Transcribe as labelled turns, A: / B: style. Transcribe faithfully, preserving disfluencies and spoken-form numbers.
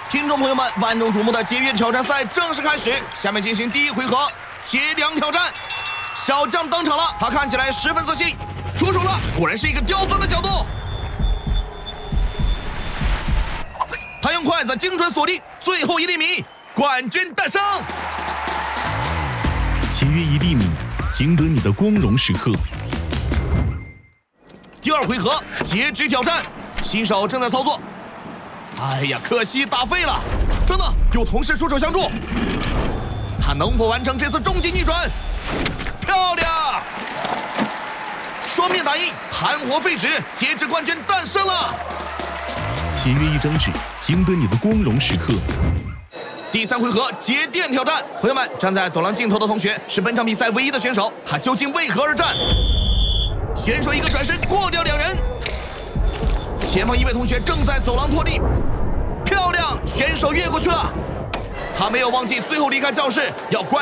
A: 听众朋友们，万众瞩目的节约挑战赛正式开始，下面进行第一回合节粮挑战。小将登场了，他看起来十分自信，出手了，果然是一个刁钻的角度。他用筷子精准锁定最后一粒米，冠军诞生。
B: 节约一粒米，赢得你的光荣时刻。
A: 第二回合截肢挑战，新手正在操作。哎呀，可惜打废了！等等，有同事出手相助，他能否完成这次终极逆转？漂亮！双面打印，盘活废纸，截肢冠军诞生了！
B: 节约一张纸，赢得你的光荣时刻。
A: 第三回合节电挑战，朋友们，站在走廊尽头的同学是本场比赛唯一的选手，他究竟为何而战？选手一个转身过掉两人，前方一位同学正在走廊拖地，漂亮，选手越过去了，他没有忘记最后离开教室要关。